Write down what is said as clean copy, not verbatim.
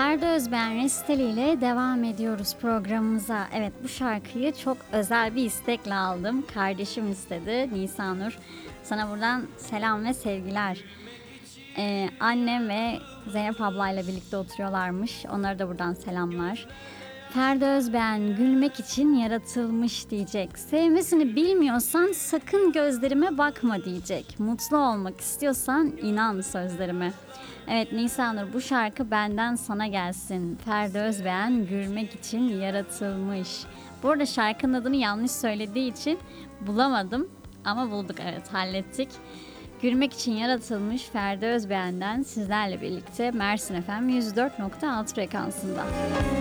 Ferdi Özbeğen resitaliyle devam ediyoruz programımıza. Evet, bu şarkıyı çok özel bir istekle aldım. Kardeşim istedi, Nisanur. Sana buradan selam ve sevgiler. Annem ve Zeynep ablayla birlikte oturuyorlarmış. Onlara da buradan selamlar. Ferdi Özbeğen gülmek için yaratılmış diyecek. Sevmesini bilmiyorsan sakın gözlerime bakma diyecek. Mutlu olmak istiyorsan inan sözlerime. Evet Nisanur, bu şarkı benden sana gelsin. Ferdi Özbeğen gülmek için yaratılmış. Bu arada şarkının adını yanlış söylediği için bulamadım. Ama bulduk, evet, hallettik. Gülmek için yaratılmış Ferdi Özbeğen'den sizlerle birlikte Mersin FM 104.6 frekansında.